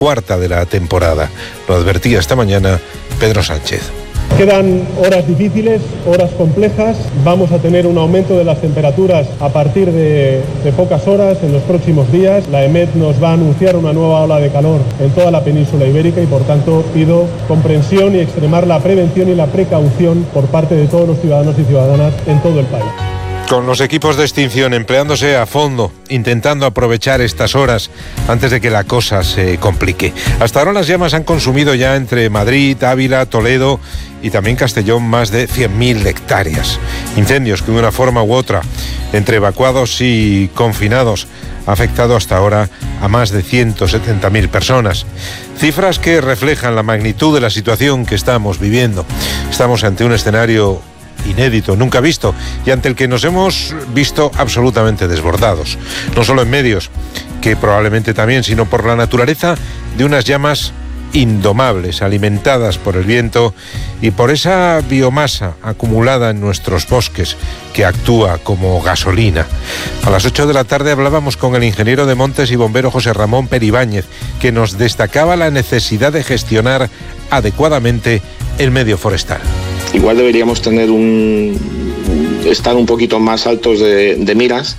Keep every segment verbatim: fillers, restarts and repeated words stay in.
cuarta de la temporada. Lo advertía esta mañana Pedro Sánchez. Quedan horas difíciles, horas complejas. Vamos a tener un aumento de las temperaturas a partir de, de pocas horas en los próximos días. La EMET nos va a anunciar una nueva ola de calor en toda la península ibérica y por tanto pido comprensión y extremar la prevención y la precaución por parte de todos los ciudadanos y ciudadanas en todo el país. Con los equipos de extinción empleándose a fondo, intentando aprovechar estas horas antes de que la cosa se complique. Hasta ahora las llamas han consumido ya entre Madrid, Ávila, Toledo y también Castellón más de cien mil hectáreas. Incendios que de una forma u otra, entre evacuados y confinados, ha afectado hasta ahora a más de ciento setenta mil personas. Cifras que reflejan la magnitud de la situación que estamos viviendo. Estamos ante un escenario inédito, nunca visto, y ante el que nos hemos visto absolutamente desbordados, no solo en medios, que probablemente también, sino por la naturaleza de unas llamas indomables, alimentadas por el viento y por esa biomasa acumulada en nuestros bosques que actúa como gasolina. A las ocho de la tarde hablábamos con el ingeniero de montes y bombero José Ramón Peribáñez, que nos destacaba la necesidad de gestionar adecuadamente el medio forestal. Igual deberíamos tener un estar un poquito más altos de, de miras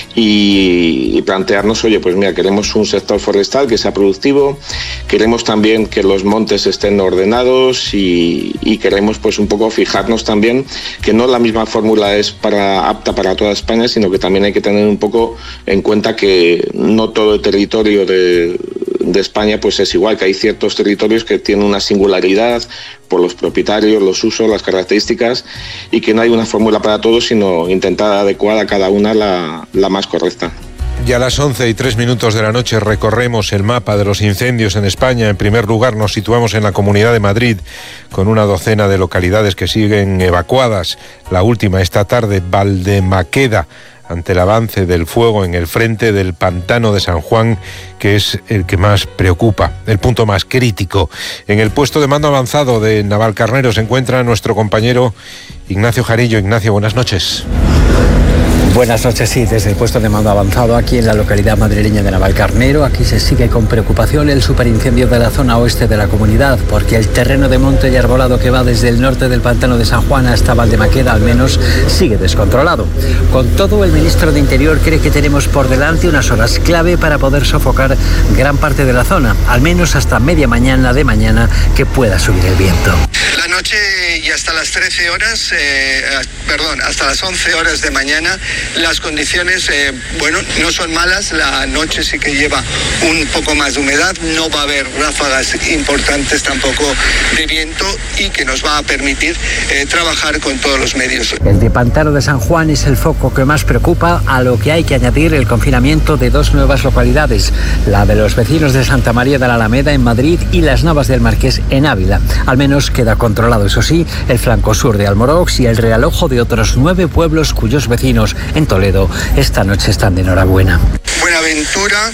y, y plantearnos, oye, pues mira, queremos un sector forestal que sea productivo, queremos también que los montes estén ordenados y, y queremos pues un poco fijarnos también que no la misma fórmula es para apta para toda España, sino que también hay que tener un poco en cuenta que no todo el territorio de, de España pues es igual, que hay ciertos territorios que tienen una singularidad por los propietarios, los usos, las características, y que no hay una fórmula para todos, sino intentar adecuar a cada una la, la más correcta. Ya a las once y tres minutos de la noche recorremos el mapa de los incendios en España. En primer lugar nos situamos en la Comunidad de Madrid, con una docena de localidades que siguen evacuadas. La última esta tarde, Valdemaqueda, ante el avance del fuego en el frente del pantano de San Juan, que es el que más preocupa, el punto más crítico. En el puesto de mando avanzado de Navalcarnero se encuentra nuestro compañero Ignacio Jarillo. Ignacio, buenas noches. Buenas noches, sí, desde el puesto de mando avanzado aquí en la localidad madrileña de Navalcarnero. Aquí se sigue con preocupación el superincendio de la zona oeste de la comunidad, porque el terreno de monte y arbolado que va desde el norte del pantano de San Juan hasta Valdemaqueda al menos sigue descontrolado. Con todo, el ministro de Interior cree que tenemos por delante unas horas clave para poder sofocar gran parte de la zona, al menos hasta media mañana de mañana que pueda subir el viento. La noche y hasta las trece horas, eh, perdón, hasta las once horas de mañana, las condiciones, eh, bueno, no son malas. La noche sí que lleva un poco más de humedad, no va a haber ráfagas importantes tampoco de viento y que nos va a permitir eh, trabajar con todos los medios. El de Pantano de San Juan es el foco que más preocupa, a lo que hay que añadir el confinamiento de dos nuevas localidades, la de los vecinos de Santa María de la Alameda en Madrid y Las Navas del Marqués en Ávila. Al menos queda controlado, eso sí, el flanco sur de Almorox y el realojo de otros nueve pueblos cuyos vecinos en Toledo esta noche están de enhorabuena. Buenaventura,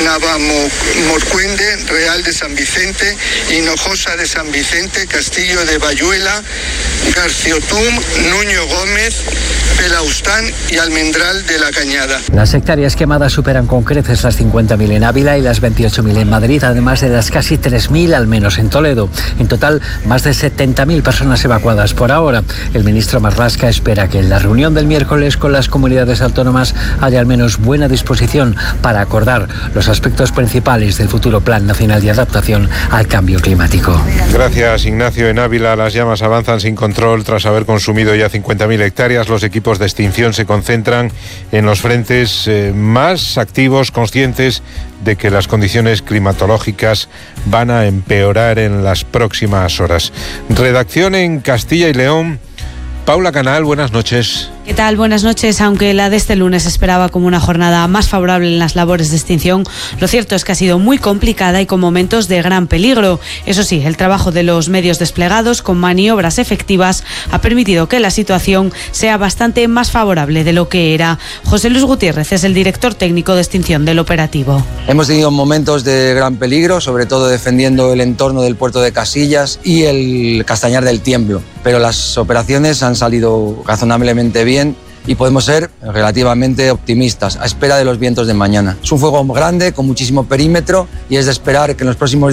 Navamorcuende, Real de San Vicente, Hinojosa de San Vicente, Castillo de Bayuela, Garciotum, Nuño Gómez, Pelaustán y Almendral de la Cañada. Las hectáreas quemadas superan con creces las cincuenta mil en Ávila y las veintiocho mil en Madrid, además de las casi tres mil al menos en Toledo. En total, más de setenta mil personas evacuadas por ahora. El ministro Marlaska espera que en la reunión del miércoles con las comunidades autónomas haya al menos buena disposición para acordar los aspectos principales del futuro Plan Nacional de Adaptación al Cambio Climático. Gracias, Ignacio. En Ávila las llamas avanzan sin control tras haber consumido ya cincuenta mil hectáreas. Los equipos de extinción se concentran en los frentes eh, más activos, conscientes de que las condiciones climatológicas van a empeorar en las próximas horas. Redacción en Castilla y León. Paula Canal, buenas noches. ¿Qué tal? Buenas noches. Aunque la de este lunes esperaba como una jornada más favorable en las labores de extinción, lo cierto es que ha sido muy complicada y con momentos de gran peligro. Eso sí, el trabajo de los medios desplegados con maniobras efectivas ha permitido que la situación sea bastante más favorable de lo que era. José Luis Gutiérrez es el director técnico de extinción del operativo. Hemos tenido momentos de gran peligro, sobre todo defendiendo el entorno del puerto de Casillas y el Castañar del Tiemblo, pero las operaciones han salido razonablemente bien. y podemos ser relativamente optimistas, a espera de los vientos de mañana. Es un fuego grande, con muchísimo perímetro, y es de esperar que en los próximos